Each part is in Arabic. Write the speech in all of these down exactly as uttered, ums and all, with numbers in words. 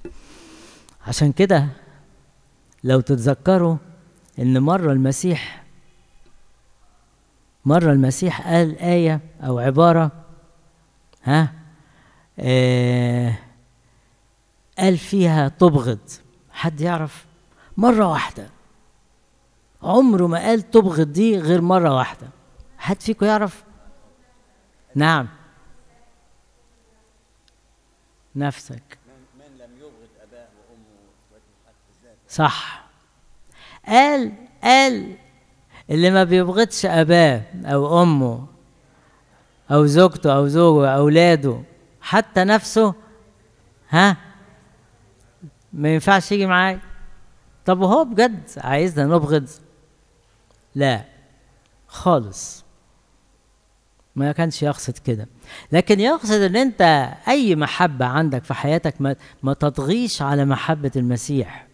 عشان كده لو تتذكروا ان مرة المسيح مرة المسيح قال آية او عبارة، ها آه قال فيها تبغض. حد يعرف؟ مرة واحدة، عمره ما قال تبغض دي غير مرة واحدة. حد فيكم يعرف؟ نعم. نفسك. من لم يبغض أباه وأمه وذاته. صح. قال قال اللي ما بيبغضش أباه أو أمه أو زوجته أو زوجه أو أولاده حتى نفسه، ها ما ينفعش يجي معاك. طب وهو بجد عايزنا نبغض؟ لا خالص، ما كانش يقصد كده، لكن يقصد ان انت اي محبة عندك في حياتك ما, ما تطغيش على محبة المسيح.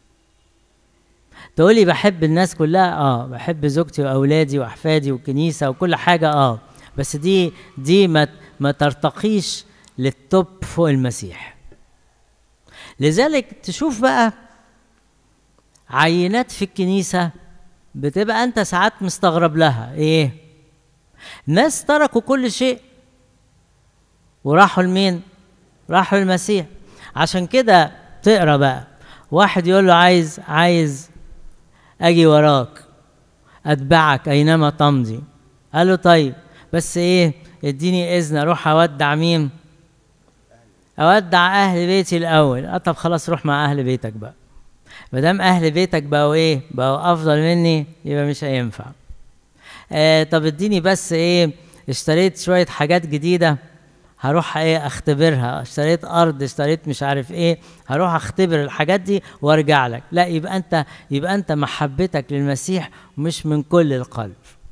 تقولي بحب الناس كلها، اه بحب زوجتي واولادي واحفادي والكنيسة وكل حاجة، اه بس دي دي ما ما ترتقيش للتوب فوق المسيح. لذلك تشوف بقى عينات في الكنيسة بتبقى انت ساعات مستغرب لها، ايه؟ ناس تركوا كل شيء وراحوا لمين؟ راحوا المسيح. عشان كده تقرا بقى واحد يقول له عايز عايز اجي وراك اتبعك اينما تمضي. قال له طيب بس ايه، اديني اذن اروح اودع مين؟ اودع اهل بيتي الاول. اه طب خلاص روح مع اهل بيتك بقى، ما دام اهل بيتك بقوا ايه؟ بقوا افضل مني، يبقى مش هينفع. آه طب اديني بس ايه، اشتريت شويه حاجات جديده هروح ايه اختبرها، اشتريت ارض، اشتريت مش عارف ايه، هروح اختبر الحاجات دي وارجع لك. لا، يبقى انت يبقى انت محبتك للمسيح مش من كل القلب.